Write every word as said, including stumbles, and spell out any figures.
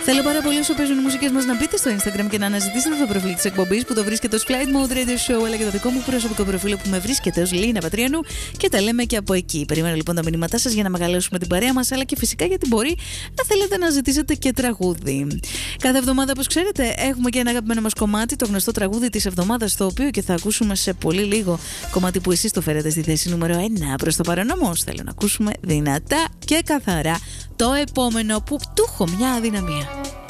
Θέλω πάρα πολύ όσο παίζουν οι μουσικές μας να μπείτε στο Instagram και να αναζητήσετε το προφίλ της εκπομπής που το βρίσκεται ως Flight Mode Radio Show, αλλά και το δικό μου προσωπικό προφίλ που με βρίσκεται ως Λίνα Πατριανού και τα λέμε και από εκεί. Περιμένω λοιπόν τα μηνύματά σας για να μεγαλώσουμε την παρέα μας, αλλά και φυσικά γιατί μπορεί να θέλετε να ζητήσετε και τραγούδι. Κάθε εβδομάδα, όπως ξέρετε, έχουμε και ένα αγαπημένο μας κομμάτι, το γνωστό τραγούδι της εβδομάδας, το οποίο και θα ακούσουμε σε πολύ λίγο. Κομμάτι που εσείς το φέρετε στη θέση νούμερο ένα. Προς το παρόν όμως θέλω να ακούσουμε δυνατά και καθαρά το επόμενο που του έχω μια αδυναμία.